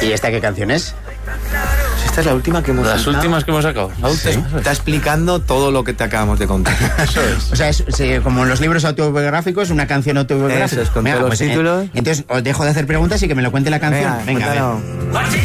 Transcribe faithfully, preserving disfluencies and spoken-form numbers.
¿Y esta qué canción es? Esta es la última que hemos Las sacado. últimas que hemos sacado. La última. Sí. Está explicando todo lo que te acabamos de contar. Eso es. O sea, es, es, como en los libros autobiográficos, una canción autobiográfica. Eso es, con Venga, todos pues, los títulos. Eh, entonces os dejo de hacer preguntas y que me lo cuente la canción. Venga, Venga, a ver. cuéntalo.